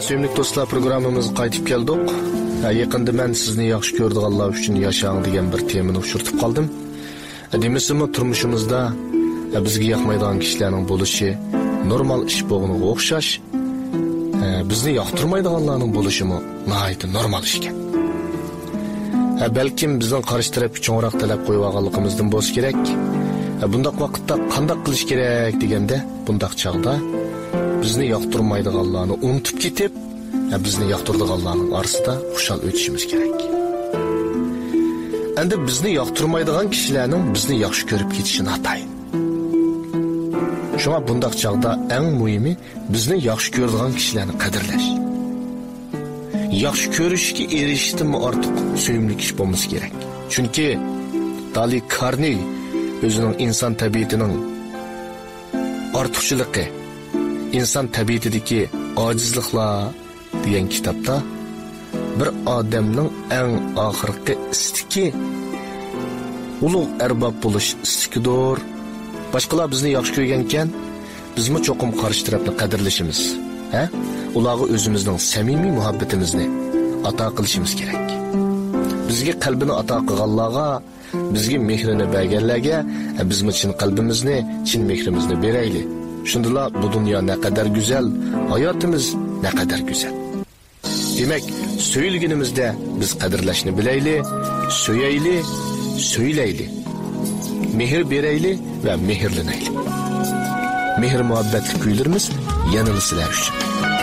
Sevimli do'stlar, programmamizga qaytib keldik. Yaqinda men sizni yaxshi ko'rdiganlar uchun yashang degan bir temani uchirtib qoldim. Demisimi turmushimizda bizga yoqmaydigan kishilarning bo'lishi normal ish bo'lganiga o'xshash, bizni yoqtirmaydiganlarning bo'lishimi nihoyat normal ish ekan. Balkim bizning qarshi taraf cho'ngroq talab qo'yib olganligimizdan bo'lsa kerak. Bundaq vaqtda qanday qilish kerak deganda, bundaq chaqda bizni yoqtirmaydiganlarni unutib ketib, bizni yoqtirdiganlarning orasida xushal o'tishimiz kerak. Endi bizni yoqtirmaydigan kishilarning bizni yaxshi ko'rib ketishini atayin. Shunga bundaq chaqda eng muhimi bizni yaxshi ko'radigan kishilarni qadrlash. Yaxshi ko'rishga erishishdan ortiq sevimli kishi bo'lmasi kerak. Chunki Dali Carnegie o'zining inson tabiatining ortiqchiligi, inson tabiatidagi ojizliklar degan kitobda bir odamning eng oxirgi istiki ulug' arbob bo'lish istikidir. Boshqalar bizni yaxshi ko'rgan ekan, bizmi cho'qim qarshi tarafni qadrlashimiz, ularga o'zimizning samimiy muhabbatimizni ato qilishimiz kerak. Bizga qalbini ato qilganlarga, bizga mehrini berganlarga bizmi chin qalbimizni, chin mehrimizni beraylik. Shundala bu dunyo naqadar go'zal, hayotimiz naqadar go'zal. Demak, so'yilganimizda biz qadrlashni bilaylik, so'yaylik, so'ylaylik. Mehr beraylik va mehrlanaylik. Mehr muhabbatli kuylarimiz yanada sizlar uchun.